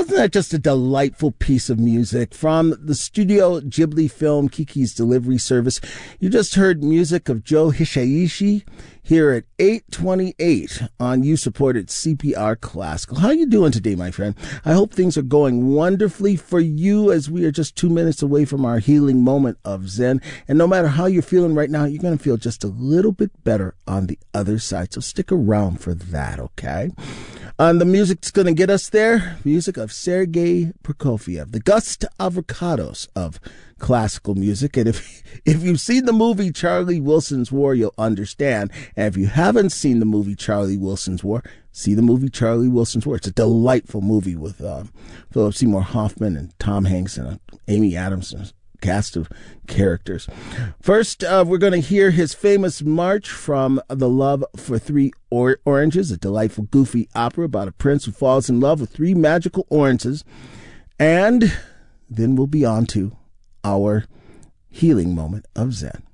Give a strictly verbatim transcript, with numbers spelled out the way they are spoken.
Wasn't that just a delightful piece of music from the Studio Ghibli film Kiki's Delivery Service? You just heard music of Joe Hisaishi here at eight twenty-eight on You-Supported C P R Classical. How are you doing today, my friend? I hope things are going wonderfully for you as we are just two minutes away from our healing moment of Zen. And no matter how you're feeling right now, you're going to feel just a little bit better on the other side. So stick around for that, okay? And the music's going to get us there. Music of Sergei Prokofiev, the Gust Avocados of classical music. And if if you've seen the movie Charlie Wilson's War, you'll understand. And if you haven't seen the movie Charlie Wilson's War, see the movie Charlie Wilson's War. It's a delightful movie with um, Philip Seymour Hoffman and Tom Hanks and uh, Amy Adams and cast of characters. First, uh, we're going to hear his famous march from The Love for Three or- Oranges, a delightful, goofy opera about a prince who falls in love with three magical oranges. And then we'll be on to our healing moment of Zen.